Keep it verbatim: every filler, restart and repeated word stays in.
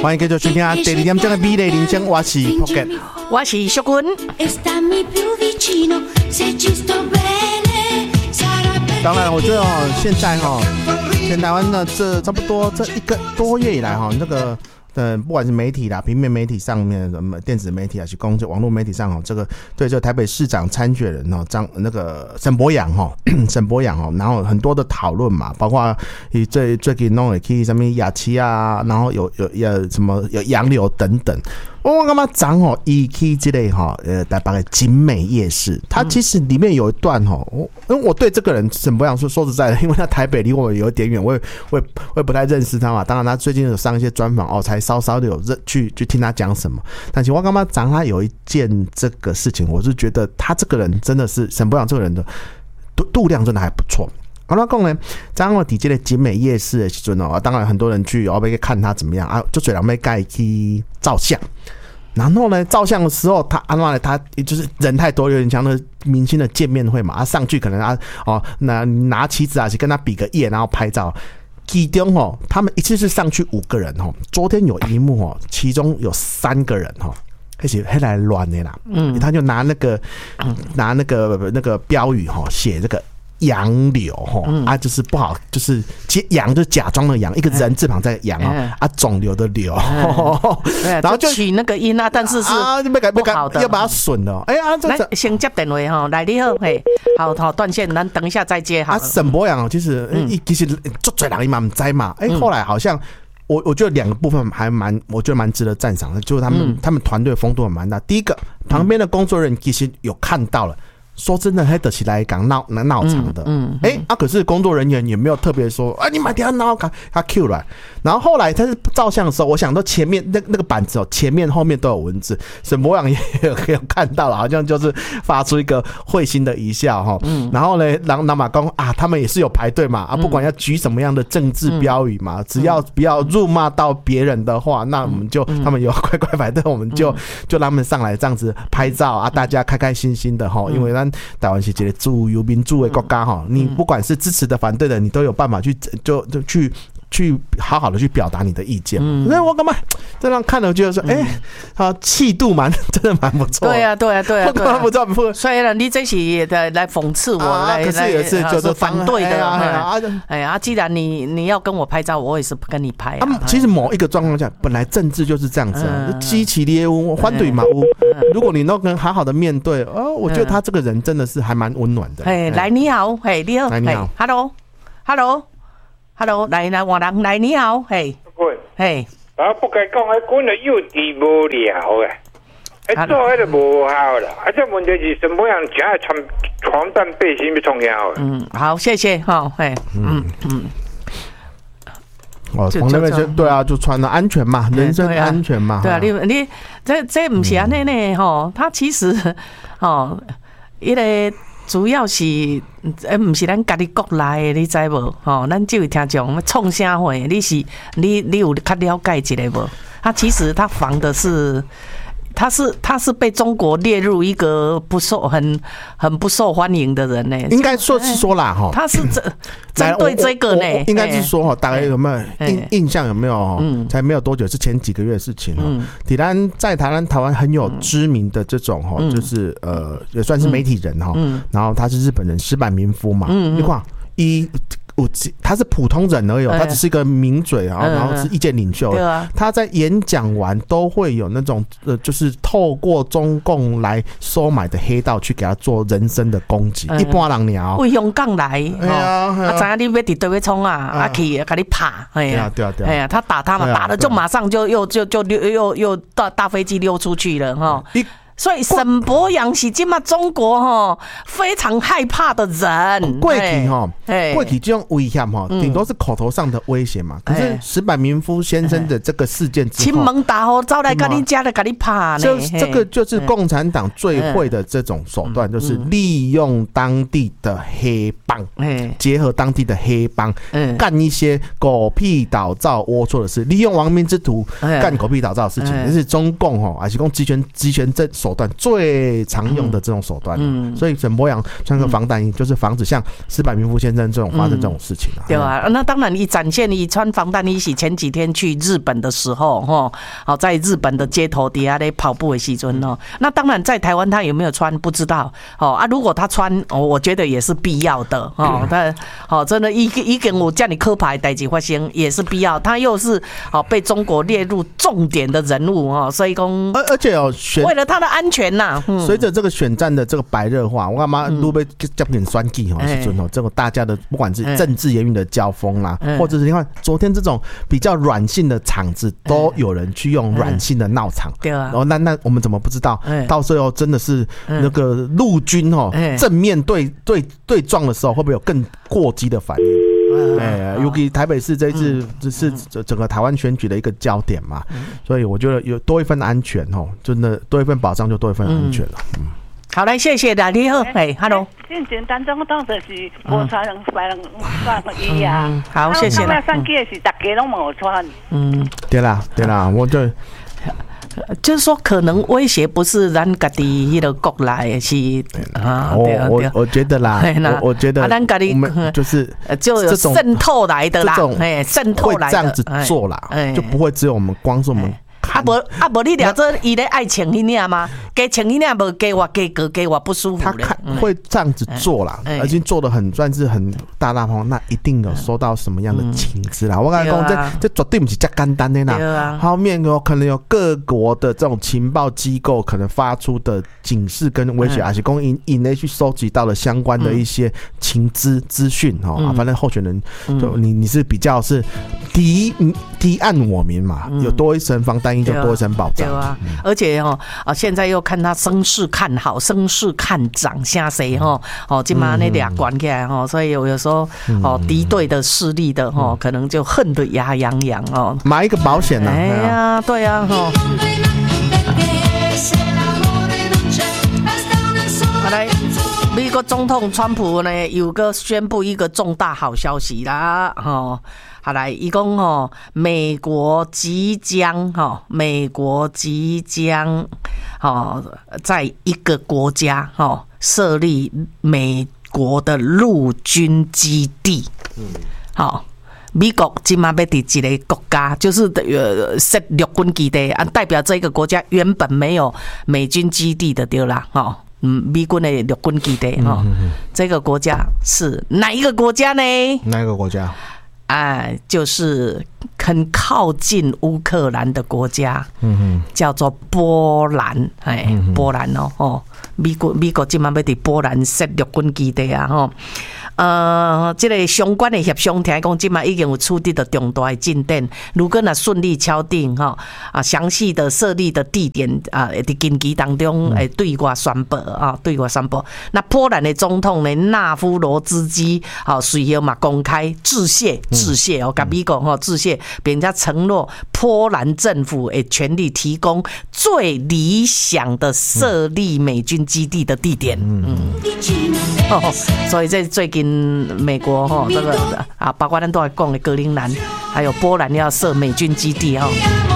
欢迎继续收听第二点钟的美丽人生，我是福建， 我是淑君。 当然，我觉得哦，现在哈、哦，全台湾呢，这差不多这一个多月以来哈、哦，这个。呃，不管是媒体啦、平面媒体上面、什么电子媒体啊，是公网络媒体上哦，这个对这个台北市长参选人哦，张那个沈伯洋哈，沈伯洋哦，然后很多的讨论嘛，包括以最最近弄的去什么雅琪啊，然后有有有什么有洋流等等。我干嘛讲哦？一去这类哈，呃，台北的景美夜市，它其实里面有一段哈，我因为我对这个人沈伯洋说说实在的，因为他台北离我有点远，我也我也我也不太认识他嘛。当然，他最近有上一些专访哦，才稍稍的有去去听他讲什么。但是我干嘛讲他有一件这个事情，我是觉得他这个人真的是沈伯洋这个人的度度量真的还不错。好了，讲呢，在我底这个景美夜市的时阵哦，当然很多人去哦，要看他怎么样啊，就最人要盖去照相。然后呢，照相的时候，他安完他就是人太多，有点像那明星的见面会嘛。他上去可能啊哦拿拿旗子啊，去跟他比个耶，然后拍照。其中哦，他们一次是上去五个人哦。昨天有一幕哦，其中有三个人哦。而且还来乱的啦，嗯，他就拿那个、嗯、拿那个那个标语哈，写这个洋流哈、嗯、啊，就是不好，就是洋就是假装的洋，一个人字旁在洋哦、嗯、啊，肿瘤的瘤， 嗯、然后就取那个音啊，但是是啊，不好的，要把它损了。哎呀，这来先接电话哈，来你好，嘿，好好断线，咱等一下再接好。 啊，沈伯洋其实、嗯、其实做最人嘛唔知嘛，哎、欸，后来好像。我我觉得两个部分还蛮，我觉得蛮值得赞赏的，就是他们、嗯、他们团队风度很蛮大。第一个，旁边的工作人员其实有看到了。说真的，还得起来讲闹闹场的，嗯，哎、嗯欸、啊，可是工作人员也没有特别说，啊，你买点闹场，他 Q 了。然后后来他是照相的时候，我想到前面那那个板子哦，前面后面都有文字，沈伯洋也有有看到了，好像就是发出一个会心的一笑哈。嗯，然后呢，然后南马公啊，他们也是有排队嘛，啊，不管要举什么样的政治标语嘛，嗯、只要不要辱骂到别人的话，那我们就、嗯、他们有乖乖排队，我们就、嗯、就让他们上来这样子拍照啊，大家开开心心的哈，因为那。台湾是一个自由民主的国家哈，你不管是支持的、反对的，你都有办法去就就去去好好的去表达你的意见。嗯，所以我干嘛这样看了觉得说，哎、欸，他气度蛮真的蛮不错。 对啊，对啊，对啊，对啊， 不错不错。 所以呢，你这是来来讽刺我， 啊、 来可是也是就是反对的。 哎呀， 哎呀，既然你你要跟我拍照，我也是不跟你拍、啊。 其实某一个状况下，本来政治就是这样子、啊，激起猎物，反对嘛物。如果你能跟好好的面对，哦，我觉得他这个人真的是还蛮温暖的。 哎，来你好，嘿，你好， 来你好 ，Hello，Hello，Hello， 来来换人来你好，嘿，嘿， 啊，不该讲迄滚的幼稚无聊诶，哎，做迄个无效啦。啊，这问题是沈伯洋真系穿床单背心要重要诶。 嗯，好，谢谢哈，嘿，嗯嗯。 哦，从那边就对啊，就穿了安全嘛，人身安全嘛。 对啊，对啊你你这这不是安尼呢吼，他其实吼，伊个主要是诶，不是咱家己国内的，你知无？吼，咱这位听众创啥货？你是你你有较了解一下无？他其实他防的是。他是他是被中国列入一个不受很很不受欢迎的人呢、欸， 应该说是说啦哈， 他是针针对这个呢， 应该是说哈，大概有没有印印象有没有？嗯，才没有多久，是前几个月的事情哈。体丹在台湾台湾很有知名的这种哈，就是呃也算是媒体人哈，然后他是日本人石坂民夫嘛，你看一。他是普通人而已，他只是一个名嘴啊，然后是意见领袖。他在演讲完都会有那种呃，就是透过中共来收买的黑道去给他做人身的攻击。一般人鸟为香港来，哎呀，啊，知影你要伫对位冲啊，啊去给你拍，哎呀，对啊对啊，哎呀，他打他嘛，打了就马上就又就就溜又又大大飞机溜出去了哈。所以沈伯洋是今嘛中国哈非常害怕的人。 过去哈，过去这种威胁哈，顶多是口头上的威胁嘛。可是石坂民夫先生的这个事件之后， 亲门打火招来跟你家的跟你拍呢。 就这个就是共产党最会的这种手段，就是利用当地的黑帮，结合当地的黑帮，干一些狗屁倒灶龌龊的事，利用亡命之徒干狗屁倒灶的事情。这是中共哈，还是讲集权集权政。 手段最常用的这种手段。嗯，所以沈伯洋穿个防弹衣，就是防止像施百明夫先生这种发生这种事情啊。 对啊，那当然，你展现你穿防弹衣是前几天去日本的时候，哈，好，在日本的街头底下咧跑步的时阵哦。那当然，在台湾他有没有穿不知道哦啊。如果他穿，我觉得也是必要的哦。他哦，真的，一一个我叫你科牌代志发生也是必要。他又是哦被中国列入重点的人物哦，所以讲， 而而且哦， 为了他的安全呐， 随着这个选战的这个白热化，我干嘛都被叫点酸计哦，是准哦，这个大家的不管是政治言语的交锋啦，或者是你看昨天这种比较软性的场子，都有人去用软性的闹场，对啊，然后那那我们怎么不知道？到最后真的是那个陆军哦正面对对对撞的时候，会不会有更过激的反应？哎，尤其台北市这一次是整个台湾选举的一个焦点嘛，所以我觉得有多一份安全哦，真的多一份保障就多一份安全了。嗯， 好嘞，谢谢啦，你好，哎 ，hello。 进前当中当就是无穿白人穿衣啊， 好，谢谢啦。 上届是大家拢无穿。 嗯，对啦，对啦，我就。 就是说，可能威胁不是咱家己迄个国内是啊， 我我我觉得啦，我我觉得咱家己就是就有渗透来的啦，哎，渗透来的会这样子做啦，就不会只有我们光是我们。 啊无啊无，你了这伊咧爱穿迄领吗？加穿迄领无加我加个加我不舒服。 他看会这样子做啦，已经做得很算是很大大方，那一定有收到什么样的情资啦？我跟你讲，这这绝对不是这简单的啦。后面有可能有各国的这种情报机构可能发出的警示跟威胁，而且公因以内去收集到了相关的一些情资资讯哦。反正候选人就你你是比较是敌敌暗我明嘛，有多一层防弹衣。就多一层保障，对啊，而且哦啊，现在又看他声势看好，声势看涨，下谁哈哦，今嘛那俩关起来哈，所以有有时候哦敌对的势力的哈，可能就恨得牙痒痒哦， 买一个保险呐， 哎呀，对啊哈。好来，美国总统川普呢，有个宣布一个重大好消息啦，哈。好来，一共哦，美国即将哈，美国即将哦，在一个国家哈设立美国的陆军基地。嗯，好，美国今嘛要伫一个国家，就是呃设陆军基地啊，代表这个国家原本没有美军基地的对啦，哈。嗯，美军的陆军基地哈，这个国家是哪一个国家呢？ 哪一个国家？ 哎，就是很靠近乌克兰的国家，嗯哼，叫做波兰，哎，嗯、波兰哦，哦，美国美国今晚要伫波兰设陆军基地啊，吼。呃，这个相关的协商，听讲今嘛已经有取得的重大的进展。如果若顺利敲定哈啊，详细的设立的地点啊，在近期当中诶对外宣布啊，对外宣布。那波兰的总统呢，纳夫罗兹基啊，随后嘛公开致谢，致谢哦，甲美国哈致谢，并且承诺波兰政府诶全力提供最理想的设立美军基地的地点。嗯，哦，所以这最近。美国哈这个啊，包括咱都在讲的格陵兰，还有波兰要设美军基地哦。